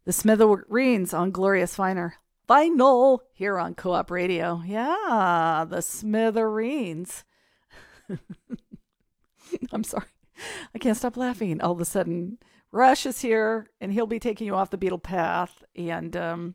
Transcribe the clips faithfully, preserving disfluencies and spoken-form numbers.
The Smithereens on Glorious Viner. Vinyl here on Co-op Radio. Yeah, the Smithereens. I'm sorry. I can't stop laughing. All of a sudden, Rush is here, and he'll be taking you off the Beatle path. And um,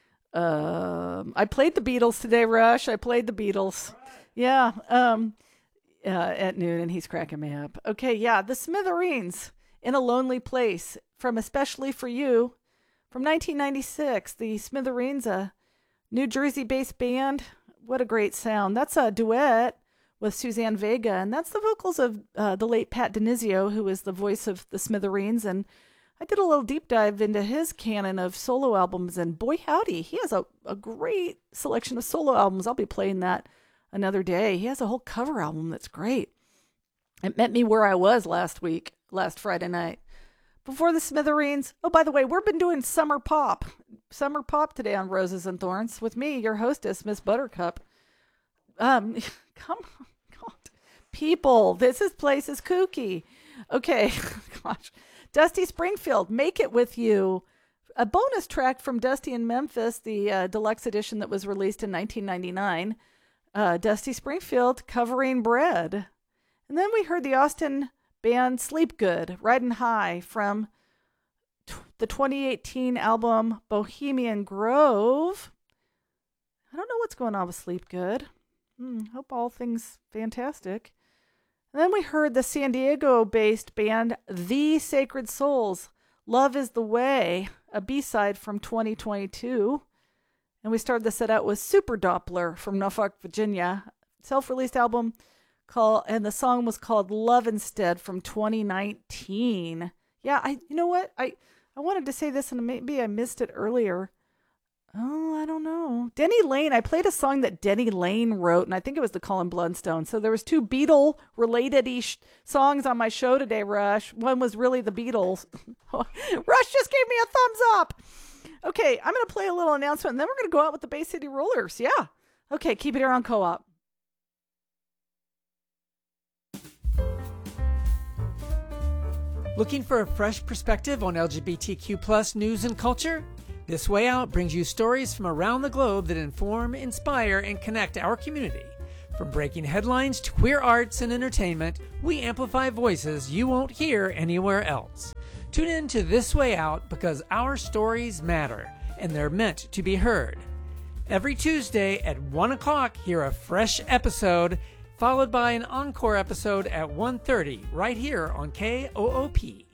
um, I played the Beatles today, Rush. I played the Beatles. Yeah, um, uh, at noon, and he's cracking me up. Okay, yeah, the Smithereens in a Lonely Place from Especially for You. From nineteen ninety-six, the Smithereens, a New Jersey-based band. What a great sound. That's a duet with Suzanne Vega, and that's the vocals of uh, the late Pat DiNizio, who is the voice of the Smithereens. And I did a little deep dive into his canon of solo albums, and boy howdy, he has a, a great selection of solo albums. I'll be playing that another day. He has a whole cover album that's great. It met me where I was last week, last Friday night. Before the Smithereens, oh, by the way, we've been doing Summer Pop. Summer Pop today on Roses and Thorns with me, your hostess, Miss Buttercup. Um, come on, God. People, this is place is kooky. Okay, gosh. Dusty Springfield, Make It With You. A bonus track from Dusty in Memphis, the uh, deluxe edition that was released in nineteen ninety-nine. Uh, Dusty Springfield covering Bread. And then we heard the Austin band Sleep Good, Riding High from t- the twenty eighteen album Bohemian Grove. I don't know what's going on with Sleep Good. Hmm, hope all things fantastic. And then we heard the San Diego-based band The Sacred Souls, Love Is the Way, a B-side from twenty twenty-two. And we started the set out with Super Doppler from Norfolk, Virginia, self-released album. Call, and the song was called Love Instead from twenty nineteen. Yeah, I you know what? I, I wanted to say this and maybe I missed it earlier. Oh, I don't know. Denny Lane, I played a song that Denny Lane wrote, and I think it was the Colin Bloodstone. So there was two Beatle-related-ish songs on my show today, Rush. One was really the Beatles. Rush just gave me a thumbs up. Okay, I'm going to play a little announcement, and then we're going to go out with the Bay City Rollers. Yeah. Okay, keep it here on Co-op. Looking for a fresh perspective on L G B T Q plus news and culture? This Way Out brings you stories from around the globe that inform, inspire, and connect our community. From breaking headlines to queer arts and entertainment, we amplify voices you won't hear anywhere else. Tune in to This Way Out because our stories matter, and they're meant to be heard. Every Tuesday at one o'clock, hear a fresh episode, followed by an encore episode at one thirty, right here on K O O P.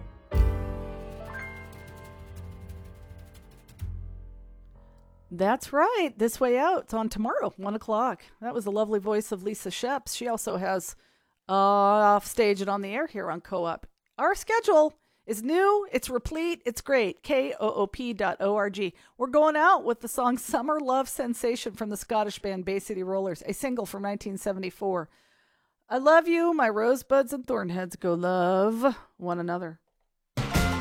That's right. This Way Out. It's on tomorrow, one o'clock. That was the lovely voice of Lisa Sheps. She also has uh, off stage and on the air here on Co-op. Our schedule is new. It's replete. It's great. K O O P dot org. We're going out with the song Summer Love Sensation from the Scottish band Bay City Rollers, a single from nineteen seventy-four. I love you. My rosebuds and thornheads go love one another.